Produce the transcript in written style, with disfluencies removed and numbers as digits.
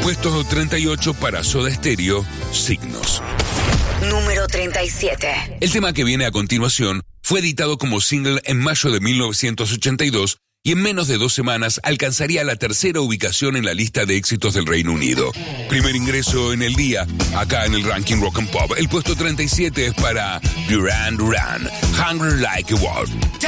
Puesto 38 para Soda Stereo, Signos. Número 37. El tema que viene a continuación fue editado como single en mayo de 1982 y en menos de 2 semanas alcanzaría la tercera ubicación en la lista de éxitos del Reino Unido. Primer ingreso en el día, acá en el ranking Rock and Pop. El puesto 37 es para Duran Duran, Hungry Like a Wolf.